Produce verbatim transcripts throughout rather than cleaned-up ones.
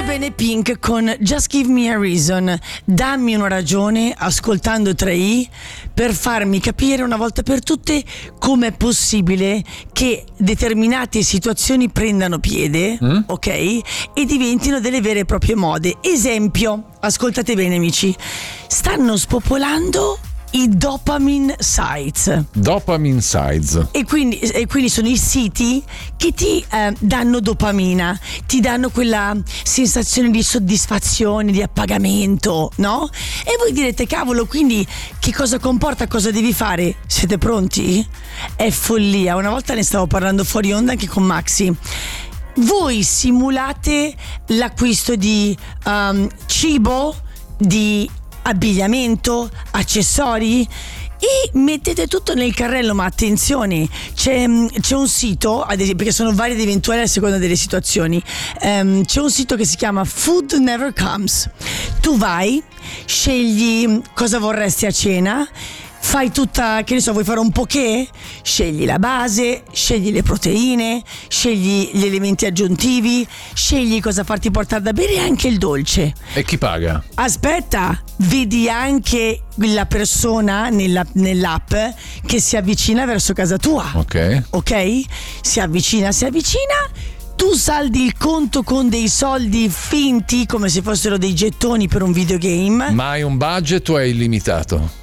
bene Pink con Just Give Me a Reason. Dammi una ragione, ascoltando tre i, per farmi capire una volta per tutte com'è possibile che determinate situazioni prendano piede, mm? ok? E diventino delle vere e proprie mode. Esempio, ascoltate bene amici, stanno spopolando i dopamine sites. Dopamine sites. E quindi, e quindi sono i siti che ti eh, danno dopamina, ti danno quella sensazione di soddisfazione, di appagamento, no? E voi direte, cavolo, quindi che cosa comporta, cosa devi fare? Siete pronti? È follia. Una volta ne stavo parlando fuori onda anche con Maxi. Voi simulate l'acquisto di um, cibo, di abbigliamento, accessori e mettete tutto nel carrello, ma attenzione, c'è, c'è un sito, ad esempio, perché sono varie ed eventuali a seconda delle situazioni, um, c'è un sito che si chiama Food Never Comes. Tu vai, scegli cosa vorresti a cena, fai tutta, che ne so, vuoi fare un poké? Scegli la base, scegli le proteine, scegli gli elementi aggiuntivi, scegli cosa farti portare da bere e anche il dolce. E chi paga? Aspetta, vedi anche la persona nella, nell'app che si avvicina verso casa tua. Ok. Ok? Si avvicina, si avvicina. Tu saldi il conto con dei soldi finti come se fossero dei gettoni per un videogame. Ma hai un budget o è illimitato?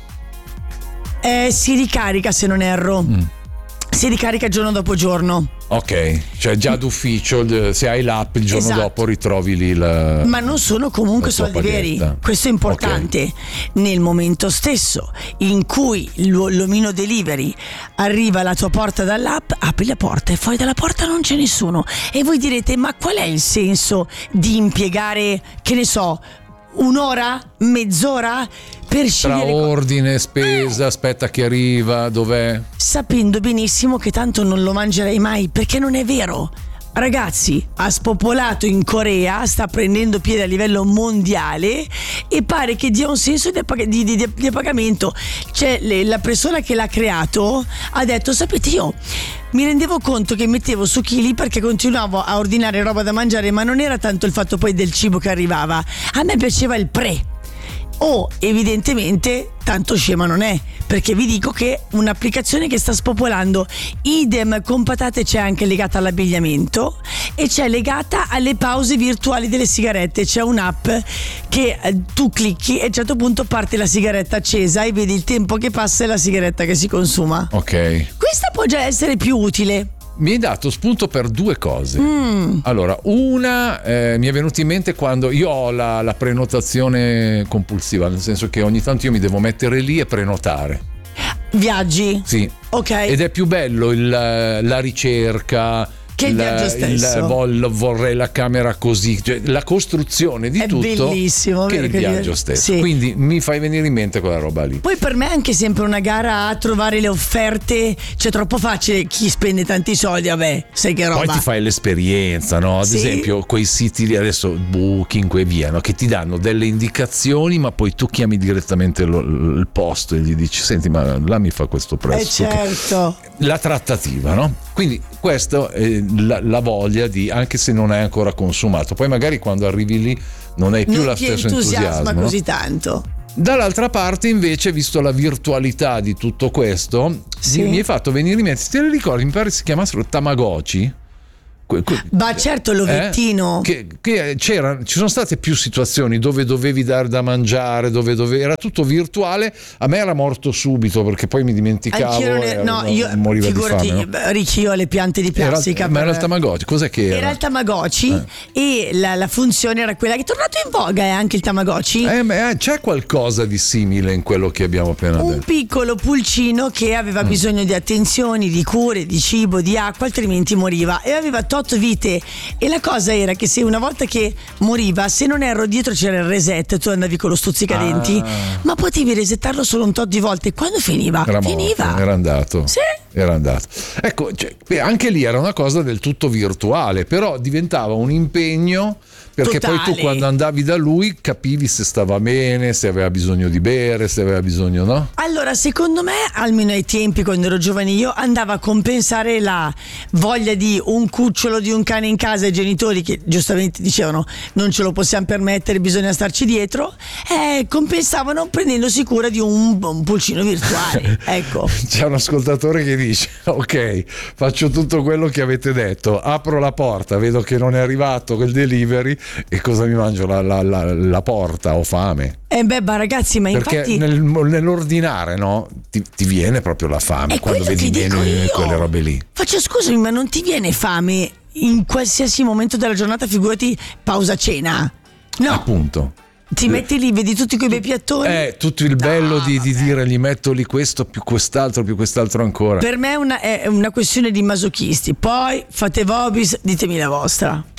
Eh, si ricarica, se non erro. Mm. Si ricarica giorno dopo giorno. Ok, cioè già d'ufficio, se hai l'app il giorno esatto. dopo ritrovi lì la... Ma non sono comunque soldi veri. Questo è importante. Okay. Nel momento stesso in cui l'omino delivery arriva alla tua porta dall'app, apri la porta e fuori dalla porta non c'è nessuno. E voi direte, ma qual è il senso di impiegare, che ne so, un'ora, mezz'ora per scegliere tra ordine, spesa, aspetta che arriva, dov'è? Sapendo benissimo che tanto non lo mangerei mai, perché non è vero. Ragazzi, ha spopolato in Corea, sta prendendo piede a livello mondiale e pare che dia un senso di, appag- di, di, di appagamento. Cioè, le, la persona che l'ha creato ha detto, sapete, io mi rendevo conto che mettevo su chili perché continuavo a ordinare roba da mangiare, ma non era tanto il fatto poi del cibo che arrivava, a me piaceva il pre. O evidentemente tanto scema non è, perché vi dico che un'applicazione che sta spopolando, idem con patate, c'è anche legata all'abbigliamento e c'è legata alle pause virtuali delle sigarette. C'è un'app che eh, tu clicchi e a un certo punto parte la sigaretta accesa e vedi il tempo che passa e la sigaretta che si consuma. Ok. Questa può già essere più utile. Mi hai dato spunto per due cose. Mm. Allora, una eh, mi è venuta in mente quando io ho la, la prenotazione compulsiva, nel senso che ogni tanto io mi devo mettere lì e prenotare. Viaggi? Sì. Ok. Ed è più bello il, la ricerca, che il viaggio stesso. Il, vol, vorrei la camera così, cioè la costruzione di è tutto bellissimo, che il viaggio stesso. Sì. Quindi mi fai venire in mente quella roba lì. Poi per me è anche sempre una gara a trovare le offerte, cioè troppo facile, chi spende tanti soldi, vabbè, sai che roba. Poi ti fai l'esperienza, no? Ad sì. esempio quei siti lì adesso, Booking e via, no? Che ti danno delle indicazioni, ma poi tu chiami direttamente lo, il posto e gli dici, senti, ma là mi fa questo prezzo. Eh certo. La trattativa, no? Quindi questo è la, la voglia di, anche se non hai ancora consumato, poi magari quando arrivi lì non hai più non lo stesso entusiasma entusiasmo così no? tanto. Dall'altra parte invece, visto la virtualità di tutto questo, sì. mi è fatto venire in mente, te le ricordi, mi pare si chiamassero Tamagotchi? Ma certo, l'ovettino. Eh? Che, che c'era, ci sono state più situazioni dove dovevi dare da mangiare, dove dovevi, era tutto virtuale. A me era morto subito perché poi mi dimenticavo. Ne, no, no, io moriva figurati, di fame, no? Riccio alle piante di plastica. Era, per... Ma era il Tamagotchi, cos'è che era? Era il Tamagotchi eh. e la, la funzione era quella che è tornato in voga, è anche il Tamagotchi. Eh, ma c'è qualcosa di simile in quello che abbiamo appena detto. Un piccolo pulcino che aveva mm. bisogno di attenzioni, di cure, di cibo, di acqua, altrimenti moriva e aveva tot vite. E la cosa era che se una volta che moriva, se non ero dietro c'era il reset, tu andavi con lo stuzzicadenti, ah. ma potevi resettarlo solo un tot di volte. Quando finiva? Era finiva. Morto, era andato. Sì. era andato. Ecco, cioè, anche lì era una cosa del tutto virtuale, però diventava un impegno, perché Totale. poi tu quando andavi da lui capivi se stava bene, se aveva bisogno di bere, se aveva bisogno, no? Allora, secondo me, almeno ai tempi quando ero giovane io, andava a compensare la voglia di un cucciolo di un cane in casa ai genitori che giustamente dicevano non ce lo possiamo permettere, bisogna starci dietro, e compensavano prendendosi cura di un, un pulcino virtuale. Ecco. C'è un ascoltatore che dice: ok, faccio tutto quello che avete detto, apro la porta, vedo che non è arrivato quel delivery e cosa mi mangio? La, la, la, la porta, ho fame. Eh beh, ma ragazzi, ma Perché infatti nel, nell'ordinare, no, ti, ti viene proprio la fame è quando quello vedi che dico meno io. quelle robe lì. Faccio scusami, ma non ti viene fame in qualsiasi momento della giornata, figurati pausa cena? No. Appunto. Ti metti lì, vedi tutti quei bei piattoni. Eh, tutto il bello No, di, di vabbè. dire gli metto lì questo più quest'altro più quest'altro ancora. Per me è una, è una questione di masochisti. Poi fate vobis, ditemi la vostra.